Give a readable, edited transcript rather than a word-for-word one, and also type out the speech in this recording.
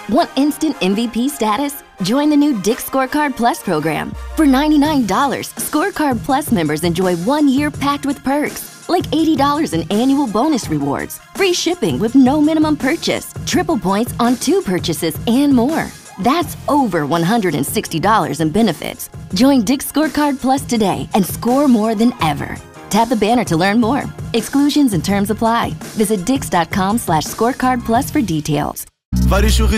Want instant MVP status? Join the new Dick's Scorecard Plus program. For $99, Scorecard Plus members enjoy 1 year packed with perks, like $80 in annual bonus rewards, free shipping with no minimum purchase, triple points on 2 purchases, and more. That's over $160 in benefits. Join Dick's Scorecard Plus today and score more than ever. Tap the banner to learn more. Exclusions and terms apply. Visit dix.com/scorecardplus for details. Vários